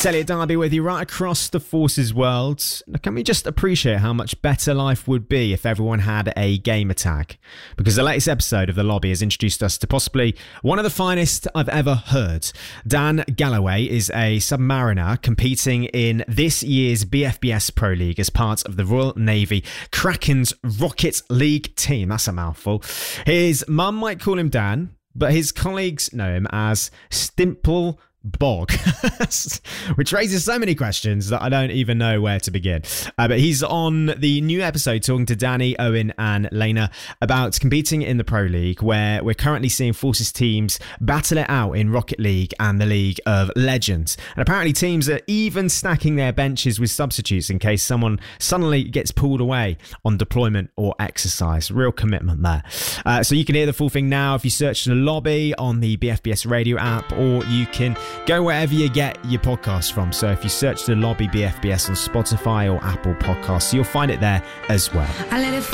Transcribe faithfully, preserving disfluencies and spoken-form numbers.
It's Elliot Darby with you right across the Forces world. Now, can we just appreciate how much better life would be if everyone had a gamer tag? Because the latest episode of The Lobby has introduced us to possibly one of the finest I've ever heard. Dan Galloway is a submariner competing in this year's B F B S Pro League as part of the Royal Navy Kraken's Rocket League team. That's a mouthful. His mum might call him Dan, but his colleagues know him as Stimple Bog, which raises so many questions that I don't even know where to begin. Uh, but he's on the new episode talking to Danny, Owen and Lena about competing in the Pro League, where we're currently seeing Forces teams battle it out in Rocket League and the League of Legends. And apparently teams are even stacking their benches with substitutes in case someone suddenly gets pulled away on deployment or exercise. Real commitment there. Uh, so you can hear the full thing now if you search The Lobby on the B F B S radio app, or you can go wherever you get your podcasts from. So if you search The Lobby B F B S on Spotify or Apple Podcasts, you'll find it there as well. I let it